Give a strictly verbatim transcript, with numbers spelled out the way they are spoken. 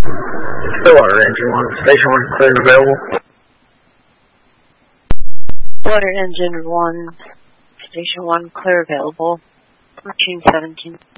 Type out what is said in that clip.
Stillwater engine one, station one, clear and available. Stillwater engine one, station one, clear available. Machine seventeen.